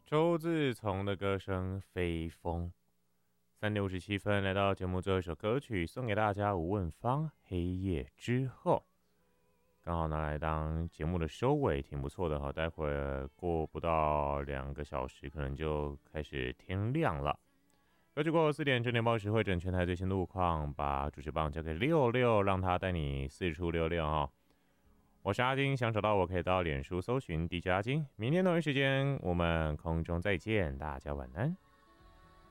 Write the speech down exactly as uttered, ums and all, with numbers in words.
周志从的歌声《飞风》。三点五十七分，来到节目最后一首歌曲，送给大家吴汶芳《黑夜之后》，刚好拿来当节目的收尾，挺不错的哈。待会儿过不到两个小时，可能就开始天亮了。歌曲过后四点，九点报时会整全台最新路况，把主持棒交给六六，让他带你四处溜溜哦。我是阿金，想找到我可以到脸书搜寻 D J 阿金。明天同一时间我们空中再见，大家晚安。